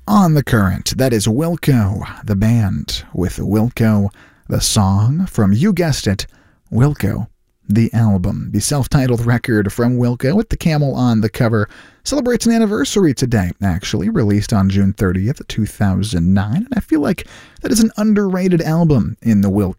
On the Current. That is Wilco, the band, with Wilco, the song from, you guessed it, Wilco, the album. The self-titled record from Wilco with the camel on the cover celebrates an anniversary today, actually, released on June 30th, 2009. And I feel like that is an underrated album in the Wilco